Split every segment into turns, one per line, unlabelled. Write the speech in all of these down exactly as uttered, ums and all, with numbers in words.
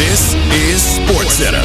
This is SportsCenter.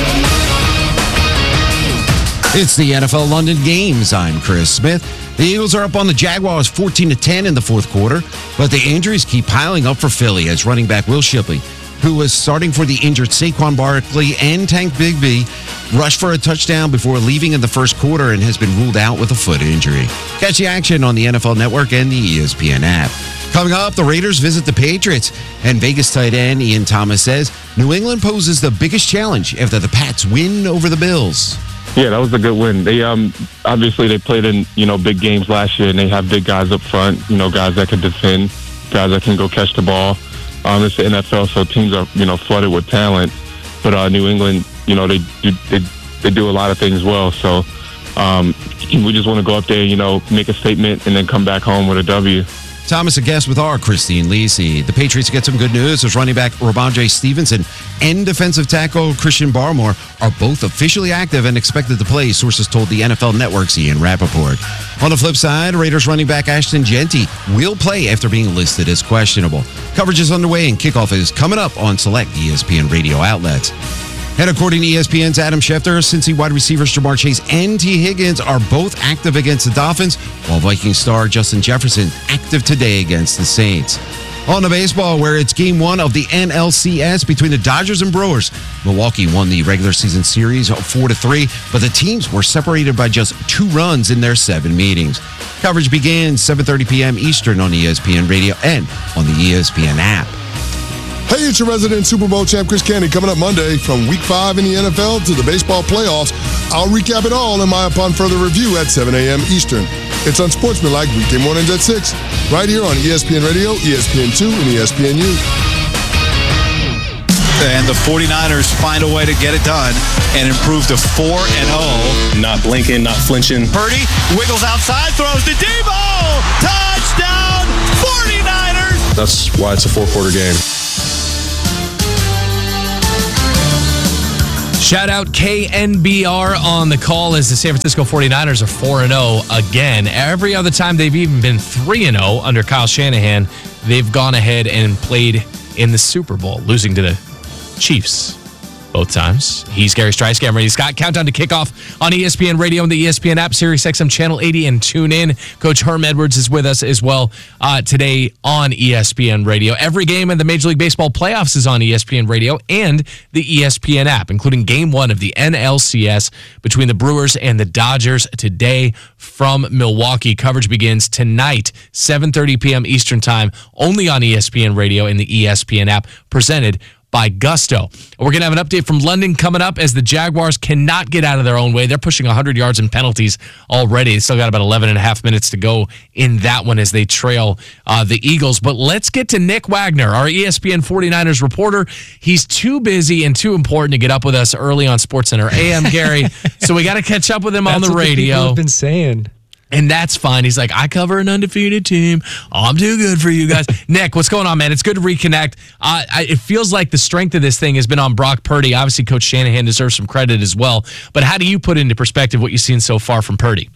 It's the N F L London Games. I'm Chris Smith. The Eagles are up on the Jaguars fourteen to ten in the fourth quarter, but the injuries keep piling up for Philly as running back Will Shipley, who was starting for the injured Saquon Barkley and Tank Bigsby, rushed for a touchdown before leaving in the first quarter and has been ruled out with a foot injury. Catch the action on the N F L Network and the E S P N app. Coming up, the Raiders visit the Patriots, and Vegas tight end Ian Thomas says New England poses the biggest challenge after the Pats win over the Bills.
Yeah, that was a good win. They um obviously they played in, you know, big games last year, and they have big guys up front, you know, guys that can defend, guys that can go catch the ball. Um, it's the N F L, so teams are, you know, flooded with talent. But uh, New England, you know, they do they, they do a lot of things well. So um, we just want to go up there, you know, make a statement, and then come back home with a W.
Thomas, a guest with our Christine Lisi. The Patriots get some good news as running back Ramondre Stevenson and defensive tackle Christian Barmore are both officially active and expected to play, sources told the N F L Network's Ian Rappaport. On the flip side, Raiders running back Ashton Jeanty will play after being listed as questionable. Coverage is underway and kickoff is coming up on select E S P N radio outlets. And according to E S P N's Adam Schefter, Cincy wide receivers Jamar Chase and T. Higgins are both active against the Dolphins, while Viking star Justin Jefferson active today against the Saints. On the baseball, where it's game one of the N L C S between the Dodgers and Brewers, Milwaukee won the regular season series four to three, but the teams were separated by just two runs in their seven meetings. Coverage begins seven thirty p.m. Eastern on E S P N Radio and on the E S P N app.
Hey, it's your resident Super Bowl champ, Chris Canty, coming up Monday from Week five in the N F L to the baseball playoffs. I'll recap it all in my Upon Further Review at seven a.m. Eastern. It's Unsportsmanlike weekday mornings at six, right here on E S P N Radio, E S P N two, and E S P N U.
And the 49ers find a way to get it done and improve to four and oh.
Not blinking, not flinching.
Purdy wiggles outside, throws to Debo! Touchdown, 49ers!
That's why it's a four-quarter game.
Shout out K N B R on the call as the San Francisco 49ers are four and oh again. Every other time they've even been three and oh under Kyle Shanahan, they've gone ahead and played in the Super Bowl, losing to the Chiefs both times. He's Gary Strice, Ready Scott. Countdown to kickoff on E S P N Radio and the E S P N app, Sirius X M Channel eighty, and tune in. Coach Herm Edwards is with us as well uh, today on E S P N Radio. Every game in the Major League Baseball playoffs is on E S P N Radio and the E S P N app, including game one of the N L C S between the Brewers and the Dodgers today from Milwaukee. Coverage begins tonight, seven thirty p.m. Eastern Time, only on E S P N Radio and the E S P N app, presented by Gusto. We're going to have an update from London coming up as the Jaguars cannot get out of their own way. They're pushing one hundred yards in penalties already. They still got about eleven and a half minutes to go in that one as they trail uh, the Eagles. But let's get to Nick Wagner, our E S P N 49ers reporter. He's too busy and too important to get up with us early on SportsCenter A M, Gary. So we got to catch up with him on the
That's what
radio.
The people have been saying.
And that's fine. He's like, I cover an undefeated team. I'm too good for you guys. Nick, what's going on, man? It's good to reconnect. Uh, I, it feels like the strength of this thing has been on Brock Purdy. Obviously, Coach Shanahan deserves some credit as well. But how do you put into perspective what you've seen so far from Purdy?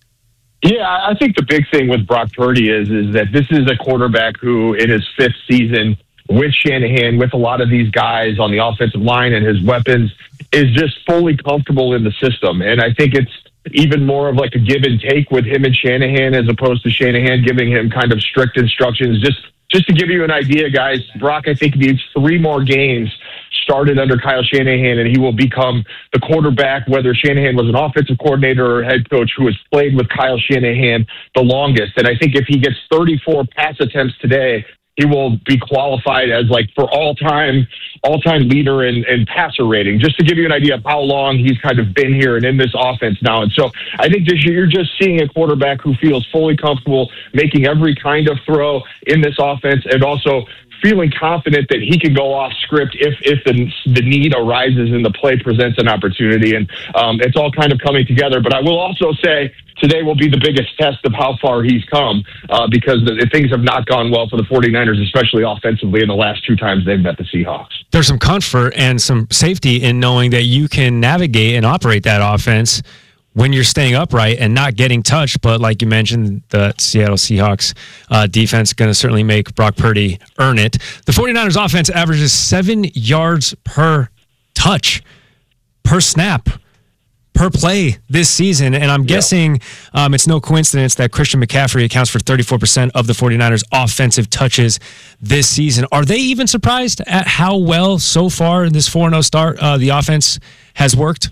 Yeah, I think the big thing with Brock Purdy is, is that this is a quarterback who, in his fifth season with Shanahan, with a lot of these guys on the offensive line and his weapons, is just fully comfortable in the system. And I think it's even more of like a give and take with him and Shanahan, as opposed to Shanahan giving him kind of strict instructions. Just just to give you an idea, guys, Brock, I think, needs three more games started under Kyle Shanahan, and he will become the quarterback, whether Shanahan was an offensive coordinator or head coach, who has played with Kyle Shanahan the longest. And I think if he gets thirty-four pass attempts today, he will be qualified as, like, for all-time all-time leader in, in passer rating, just to give you an idea of how long he's kind of been here and in this offense now. And so I think this year you're just seeing a quarterback who feels fully comfortable making every kind of throw in this offense, and also feeling confident that he can go off script if if the the need arises and the play presents an opportunity. And um, it's all kind of coming together. But I will also say today will be the biggest test of how far he's come, uh, because the, things have not gone well for the 49ers, especially offensively, in the last two times they've met the Seahawks.
There's some comfort and some safety in knowing that you can navigate and operate that offense when you're staying upright and not getting touched. But like you mentioned, the Seattle Seahawks uh, defense going to certainly make Brock Purdy earn it. The 49ers offense averages seven yards per touch, per snap, per play this season. And I'm guessing um, it's no coincidence that Christian McCaffrey accounts for thirty-four percent of the 49ers offensive touches this season. Are they even surprised at how well so far in this four and oh start uh, the offense has worked?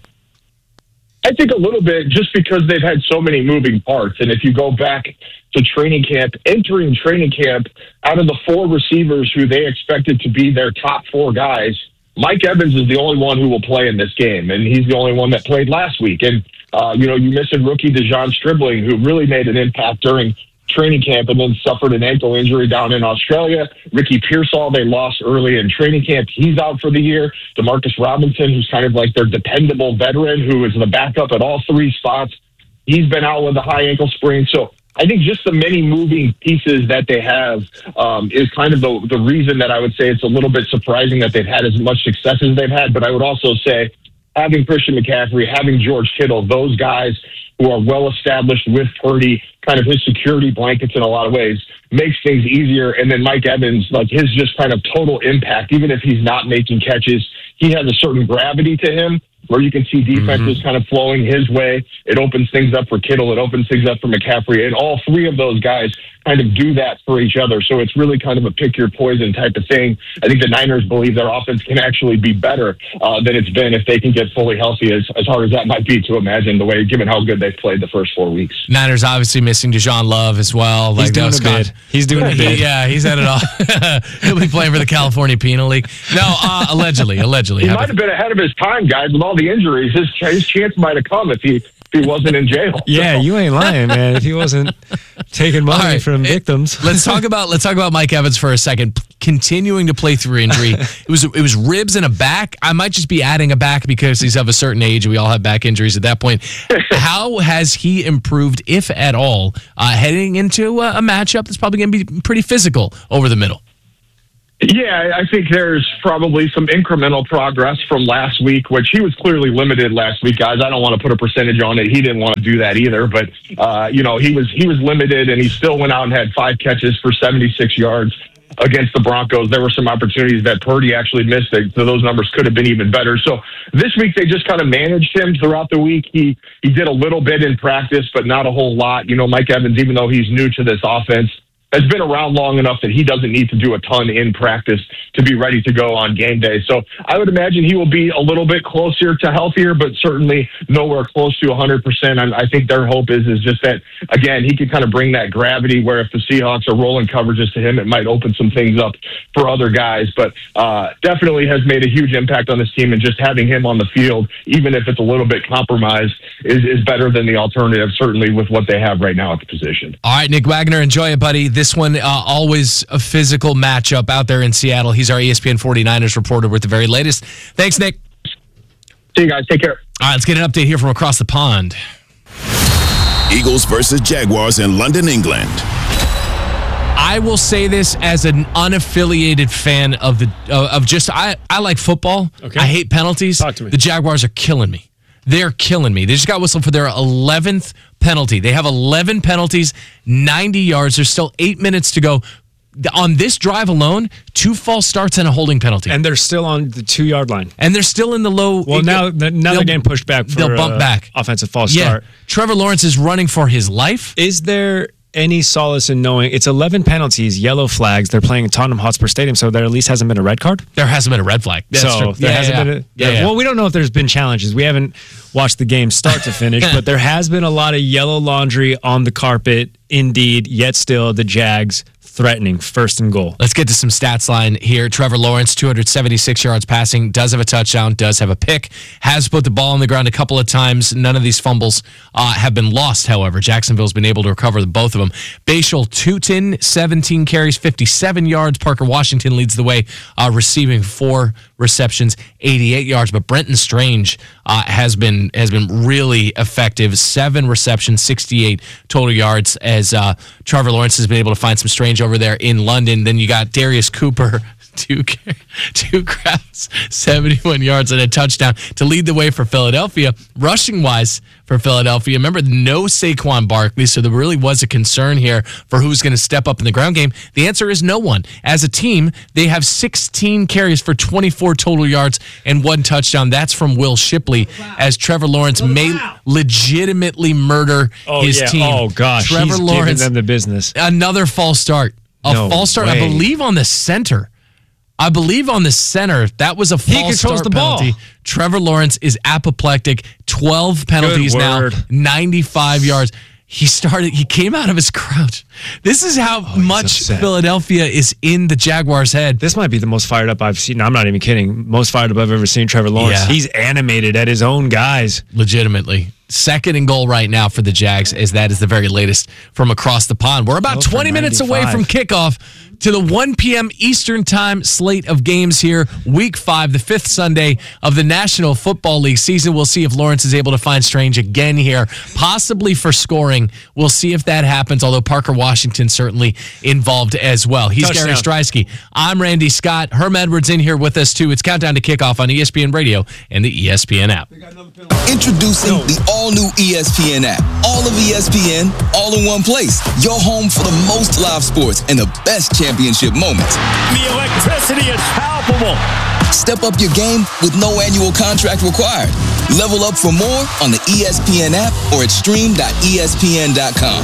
I think a little bit, just because they've had so many moving parts. And if you go back to training camp, entering training camp, out of the four receivers who they expected to be their top four guys, Mike Evans is the only one who will play in this game, and he's the only one that played last week. And, uh, you know, you missing rookie Dejon Stribling, who really made an impact during training camp and then suffered an ankle injury down in Australia. Ricky Pearsall, they lost early in training camp. He's out for the year. Demarcus Robinson, who's kind of like their dependable veteran, who is the backup at all three spots, he's been out with a high ankle sprain. So I think just the many moving pieces that they have um, is kind of the, the reason that I would say it's a little bit surprising that they've had as much success as they've had. But I would also say having Christian McCaffrey, having George Kittle, those guys who are well established with Purdy, kind of his security blankets in a lot of ways, makes things easier. And then Mike Evans, like his just kind of total impact, even if he's not making catches, he has a certain gravity to him where you can see defenses mm-hmm. kind of flowing his way. It opens things up for Kittle. It opens things up for McCaffrey. And all three of those guys kind of do that for each other. So it's really kind of a pick your poison type of thing. I think the Niners believe their offense can actually be better uh, than it's been if they can get fully healthy, as, as hard as that might be to imagine, the way, given how good they've played the first four weeks.
Niners obviously missing Deshaun Love as well.
He's
like
doing a bid. He's doing a bid.
Yeah, he's had it all. He'll be playing for the California Penal League. No, uh, allegedly, allegedly.
He might have been ahead of his time, guys, with all the injuries. His, his chance might have come if he... he wasn't in jail.
Yeah,
so.
You ain't lying, man. If he wasn't taking money
right.
from victims.
let's talk about let's talk about Mike Evans for a second. Continuing to play through injury. It was it was ribs and a back. I might just be adding a back because he's of a certain age. We all have back injuries at that point. How has he improved, if at all, uh, heading into a, a matchup that's probably going to be pretty physical over the middle?
Yeah, I think there's probably some incremental progress from last week, which he was clearly limited last week, guys. I don't want to put a percentage on it. He didn't want to do that either, but uh, you know, he was he was limited, and he still went out and had five catches for seventy-six yards against the Broncos. There were some opportunities that Purdy actually missed, so those numbers could have been even better. So this week they just kind of managed him throughout the week. He he did a little bit in practice, but not a whole lot. You know, Mike Evans, even though he's new to this offense, has been around long enough that he doesn't need to do a ton in practice to be ready to go on game day. So I would imagine he will be a little bit closer to healthier, but certainly nowhere close to one hundred percent. And I think their hope is, is just that, again, he can kind of bring that gravity where if the Seahawks are rolling coverages to him, it might open some things up for other guys. But uh, definitely has made a huge impact on this team, and just having him on the field, even if it's a little bit compromised, is, is better than the alternative, certainly with what they have right now at the position.
All right, Nick Wagner, enjoy it, buddy. This This one, uh, always a physical matchup out there in Seattle. He's our E S P N 49ers reporter with the very latest. Thanks, Nick.
See you guys. Take care.
All right, let's get an update here from across the pond.
Eagles versus Jaguars in London, England.
I will say this as an unaffiliated fan of the uh, of just I, I like football.
Okay.
I hate penalties.
Talk to me.
The Jaguars are killing me. They're killing me. They just got whistled for their eleventh penalty. They have eleven penalties, ninety yards. There's still eight minutes to go. On this drive alone, two false starts and a holding penalty.
And they're still on the two-yard line.
And they're still in the low.
Well, now, now they're getting pushed back for
they'll bump
uh,
back.
Offensive false
yeah.
start.
Trevor Lawrence is running for his life.
Is there any solace in knowing it's eleven penalties, yellow flags? They're playing at Tottenham Hotspur Stadium, so there at least hasn't been a red card?
There hasn't been a red flag. That's
so
true.
there
yeah,
hasn't
yeah,
been a,
yeah,
there,
yeah.
Well, we don't know if there's been challenges. We haven't watched the game start to finish, but there has been a lot of yellow laundry on the carpet, indeed, yet still the Jags threatening first and goal.
Let's get to some stats line here. Trevor Lawrence, two hundred seventy-six yards passing, does have a touchdown, does have a pick, has put the ball on the ground a couple of times. None of these fumbles uh, have been lost, however. Jacksonville's been able to recover the, both of them. Bashal Tutin, seventeen carries, fifty-seven yards. Parker Washington leads the way, uh, receiving four receptions, eighty-eight yards. But Brenton Strange uh, has been has been really effective. Seven receptions, sixty-eight total yards, as uh, Trevor Lawrence has been able to find some Strange over there in London. Then you got Darius Cooper, two two grabs, seventy-one yards and a touchdown to lead the way for Philadelphia. Rushing wise, for Philadelphia. Remember, no Saquon Barkley, so there really was a concern here for who's going to step up in the ground game. The answer is no one. As a team, they have sixteen carries for twenty-four total yards and one touchdown. That's from Will Shipley, as Trevor Lawrence may legitimately murder
Oh,
his
yeah.
team.
Oh, gosh.
Trevor
He's
Lawrence,
giving them the business.
Another false start. A
No
false start,
way.
I believe, on the center. I believe on the center, that was a
He
false
controls
start
the ball.
penalty. Trevor Lawrence is apoplectic. twelve penalties now,
word.
ninety-five yards. He started. He came out of his crouch. This is how much
upset.
Philadelphia is in the Jaguars' head.
This might be the most fired up I've seen. I'm not even kidding. Most fired up I've ever seen Trevor Lawrence.
Yeah.
He's animated at his own guys.
Legitimately. Second and goal right now for the Jags, as that is the very latest from across the pond. We're about
Go for
twenty minutes away from
ninety-five.
kickoff to the one p.m. Eastern time slate of games here. Week five, the fifth Sunday of the National Football League season. We'll see if Lawrence is able to find Strange again here, possibly for scoring. We'll see if that happens, although Parker Washington certainly involved as well. He's
Touchdown.
Gary Streisky. I'm Randy Scott. Herm Edwards in here with us, too. It's Countdown to Kickoff on E S P N Radio and the E S P N app.
Introducing the all-new E S P N app. All of E S P N, all in one place. Your home for the most live sports and the best championship moments.
The electricity is palpable.
Step up your game with no annual contract required. Level up for more on the E S P N app or at stream dot E S P N dot com.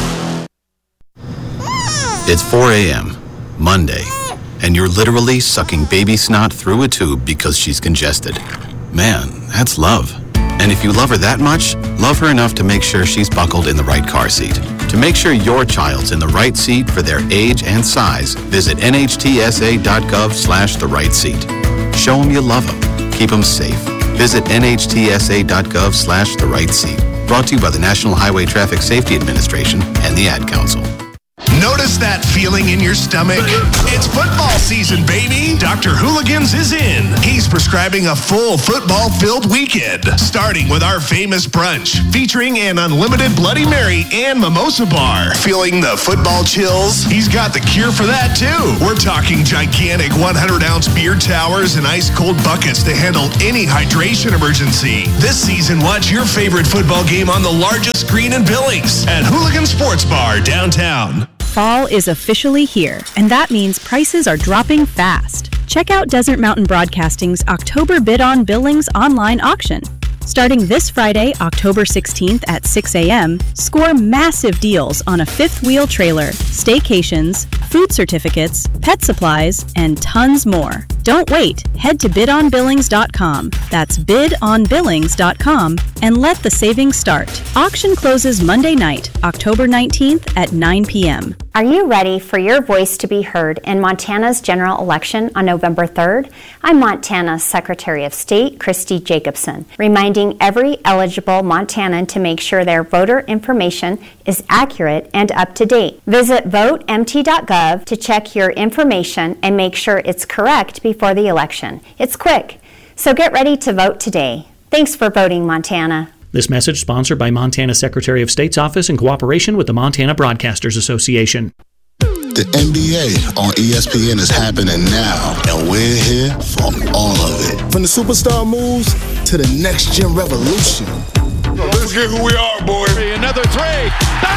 It's four a.m., Monday, and you're literally sucking baby snot through a tube because she's congested. Man, that's love. And if you love her that much, love her enough to make sure she's buckled in the right car seat. To make sure your child's in the right seat for their age and size, visit N H T S A dot gov slash the right seat. Show them you love them. Keep them safe. Visit N H T S A dot gov slash the right seat. Brought to you by the National Highway Traffic Safety Administration and the Ad Council.
Notice that feeling in your stomach? It's football season, baby. Doctor Hooligans is in. He's prescribing a full football-filled weekend, starting with our famous brunch, featuring an unlimited Bloody Mary and mimosa bar. Feeling the football chills? He's got the cure for that, too. We're talking gigantic hundred ounce beer towers and ice-cold buckets to handle any hydration emergency. This season, watch your favorite football game on the largest screen in Billings at Hooligan Sports Bar downtown.
Fall is officially here, and that means prices are dropping fast. Check out Desert Mountain Broadcasting's October Bid on Billings online auction. Starting this Friday, October sixteenth at six a.m., score massive deals on a fifth-wheel trailer, staycations, food certificates, pet supplies, and tons more. Don't wait. Head to bid on billings dot com. That's bid on billings dot com and let the savings start. Auction closes Monday night, October nineteenth at nine p.m.
Are you ready for your voice to be heard in Montana's general election on November third? I'm Montana's Secretary of State, Christy Jacobson, reminding every eligible Montanan to make sure their voter information is accurate and up to date. Visit vote M T dot gov to check your information and make sure it's correct before the election. It's quick, so get ready to vote today. Thanks for voting, Montana.
This message sponsored by Montana Secretary of State's office in cooperation with the Montana Broadcasters Association.
The N B A on E S P N is happening now, and we're here for all of it. From the superstar moves to the next gen revolution.
Let's get who we are, boy.
Another three.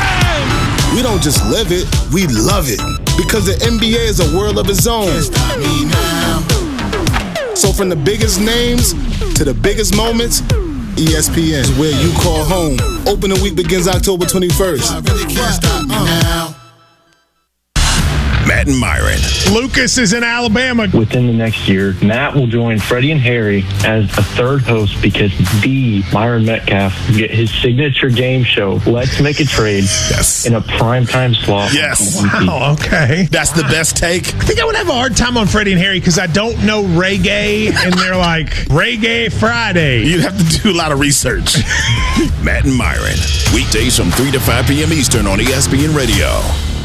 Bang!
We don't just live it, we love it. Because the N B A is a world of its own. Can't stop me now. So from the biggest names to the biggest moments, E S P N is where you call home. Opening week begins October twenty-first. I really can't stop me now.
Matt and Myron.
Lucas is in Alabama.
Within the next year, Matt will join Freddie and Harry as a third host because the Myron Metcalf will get his signature game show, Let's Make a Trade,
yes.
in a primetime slot.
Yes. Wow, okay.
That's the best take.
I think I would have a hard time on Freddie and Harry because I don't know reggae, and they're like, Reggae Friday.
You'd have to do a lot of research.
Matt and Myron. Weekdays from three to five p.m. Eastern on E S P N Radio.